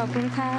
อบคุณค่ะ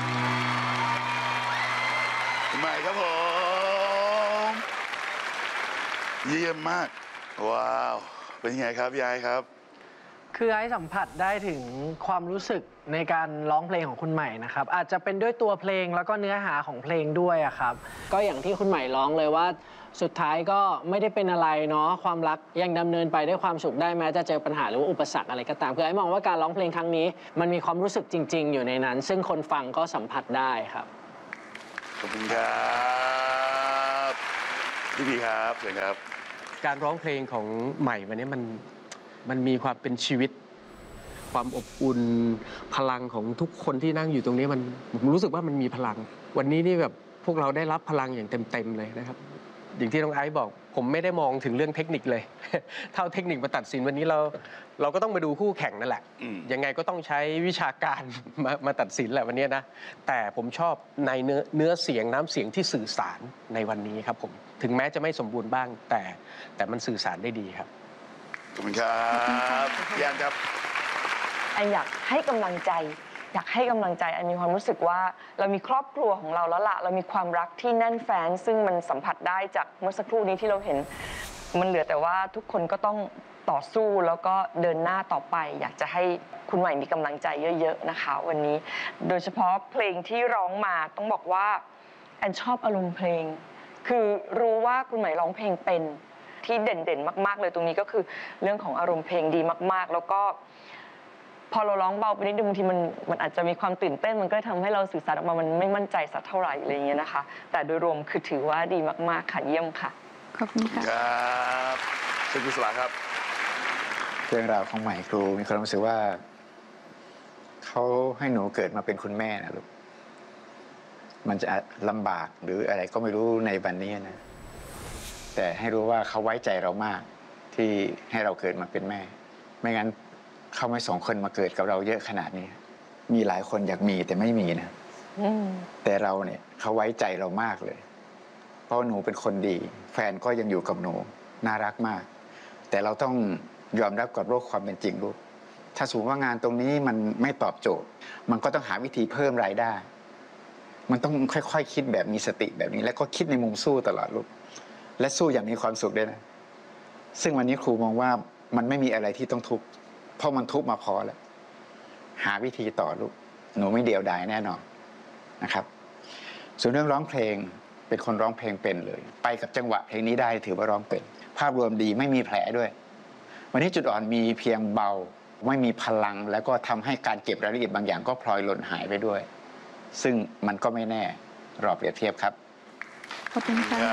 ใหม่ครับผมเยี่ยมมากว้าวเป็นไงครับยายครับคือไอ้สัมผัสได้ถึงความรู้สึกในการร้องเพลงของคุณใหม่นะครับอาจจะเป็นด้วยตัวเพลงแล้วก็เนื้อหาของเพลงด้วยครับก็อย่างที่คุณใหม่ร้องเลยว่าสุดท้ายก็ไม่ได้เป็นอะไรเนาะความรักยังดำเนินไปด้วยความสุขได้แม้จะเจอปัญหาหรือว่าอุปสรรคอะไรก็ตามคือไอ้มองว่าการร้องเพลงครั้งนี้มันมีความรู้สึกจริงๆอยู่ในนั้นซึ่งคนฟังก็สัมผัสได้ครับขอบคุณครับพี่พีครับเชิญครับการร้องเพลงของใหม่วันนี้มันมีความเป็นชีวิตความอบอุ่นพลังของทุกคนที่นั่งอยู่ตรงนี้ผมรู้สึกว่ามันมีพลังวันนี้นี่แบบพวกเราได้รับพลังอย่างเต็มเลยนะครับอย่างที่น้องไอซ์บอกผมไม่ได้มองถึงเรื่องเทคนิคเลย เท่าเทคนิคมาตัดสินวันนี้เราก็ต้องมาดูคู่แข่งนั่นแหละยังไงก็ต้องใช้วิชาการมาตัดสินแหละวันนี้นะแต่ผมชอบในเนื้อเสียงน้ำเสียงที่สื่อสารในวันนี้ครับผมถึงแม้จะไม่สมบูรณ์บ้างแต่มันสื่อสารได้ดีครับขอบคุณครับย่านครับอันอยากให้กำลังใจอันมีความรู้สึกว่าเรามีครอบครัวของเราแล้วล่ะเรามีความรักที่แน่นแฟ้นซึ่งมันสัมผัสได้จากเมื่อสักครู่นี้ที่เราเห็นมันเหลือแต่ว่าทุกคนก็ต้องต่อสู้แล้วก็เดินหน้าต่อไปอยากจะให้คุณใหม่มีกำลังใจเยอะๆนะคะวันนี้โดยเฉพาะเพลงที่ร้องมาต้องบอกว่าแอนชอบอารมณ์เพลงคือรู้ว่าคุณใหม่ร้องเพลงเป็นที่เด่นๆมากๆเลยตรงนี้ก็คือเรื่องของอารมณ์เพลงดีมากๆแล้วก็พอเราร้องเบาไปนิดนึงบางทีมันอาจจะมีความตื่นเต้นมันก็ทำให้เราสื่อสารออกมามันไม่มั่นใจสักเท่าไหร่อะไรอย่างเงี้ยนะคะแต่โดยรวมคือถือว่าดีมากๆค่ะเยี่ยมค่ะขอบคุณค่ะครับเชิญคุณสลาครับเรื่องราวของใหม่ครูมีความรู้สึกว่าเขาให้หนูเกิดมาเป็นคุณแม่นะลูกมันจะลำบากหรืออะไรก็ไม่รู้ในวันนี้นะแต่ให้รู้ว่าเขาไว้ใจเรามากที่ให้เราเกิดมาเป็นแม่ไม่งั้นเขาไม่ส่งคนมาเกิดกับเราเยอะขนาดนี้มีหลายคนอยากมีแต่ไม่มีนะแต่เราเนี่ยเขาไว้ใจเรามากเลยเพราะหนูเป็นคนดีแฟนก็ยังอยู่กับหนูน่ารักมากแต่เราต้องยอมรับกับโลกความเป็นจริงลูกถ้าสมมติว่างานตรงนี้มันไม่ตอบโจทย์มันก็ต้องหาวิธีเพิ่มรายได้มันต้องค่อยๆคิดแบบมีสติแบบนี้แล้วก็คิดในมุมสู้ตลอดลูกและสู้อย่างมีความสุขด้วยนะซึ่งวันนี้ครูมองว่ามันไม่มีอะไรที่ต้องทุกข์เพราะมันทุกข์มาพอแล้วหาวิธีต่อลูกหนูไม่เดียวดายแน่นอนนะครับส่วนเรื่องร้องเพลงเป็นคนร้องเพลงเป็นเลยไปกับจังหวะเพลงนี้ได้ถือว่าร้องเป็นภาพรวมดีไม่มีแผลด้วยวันนี้จุดอ่อนมีเพียงเบาไม่มีพลังแล้วก็ทำให้การเก็บรายละเอียดบางอย่างก็พลอยหล่นหายไปด้วยซึ่งมันก็ไม่แน่รอเปรียบเทียบครับขอบคุณค่ะ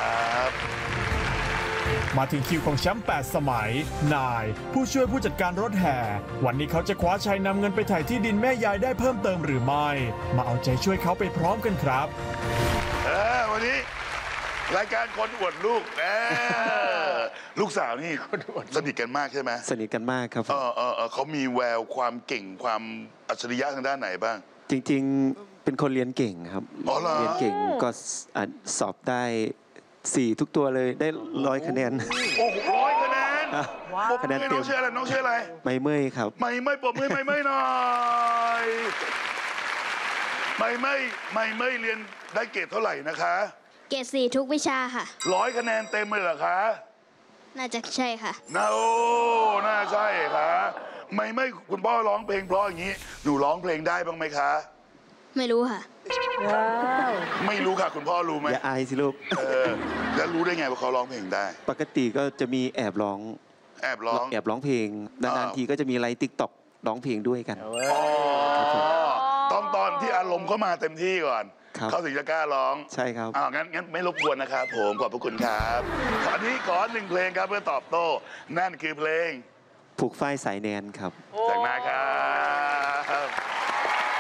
มาถึงคิวของแชมป์8 สมัยนายผู้ช่วยผู้จัดการรถแห่วันนี้เขาจะคว้าชัยนำเงินไปถ่ายที่ดินแม่ยายได้เพิ่มเติมหรือไม่มาเอาใจช่วยเขาไปพร้อมกันครับวันนี้รายการคนอวดลูกลูกสาวนี่สนิทกันมากใช่ไหมสนิทกันมากครับเขามีแววความเก่งความอัจฉริยะทางด้านไหนบ้างจริงๆเป็นคนเรียนเก่งครับเรียนเก่งก็สอบได้4ทุกตัวเลยได้100 คะแนนโอ้โห100 คะแนนคะแนนเต็มน้องชื่ออะไรน้องชื่ออะไรไม่เมื่อยครับไม่ปรบมือไม่หน่อยไม่เรียนได้เกรดเท่าไหร่นะคะเกรด4ทุกวิชาค่ะ 100 คะแนนเต็มเลยเหรอคะน่าจะใช่ค่ะน่าใช่ค่ะไม่คุณพ่อร้องเพลงเพราะอย่างนี้หนูร้องเพลงได้บ้างไหมคะไม่รู้ค่ะไม่รู้ค่ะคุณพ่อรู้ไหมอย่าอายสิลูกแล้วรู้ได้ไงว่าเขาร้องเพลงได้ปกติก็จะมีแอบร้องเพลงนานๆทีก็จะมีไลฟ์ติ๊กต็อกร้องเพลงด้วยกันตอนที่อารมณ์เข้ามาเต็มที่ก่อนเขาถึงจะกล้าร้องใช่ครับงั้นไม่รบกวนนะครับผมขอบพระคุณครับอันนี้ขอ1 เพลงครับเพื่อตอบโต้นั่นคือเพลงผูกฝ้ายสายแนนครับจากมาครับ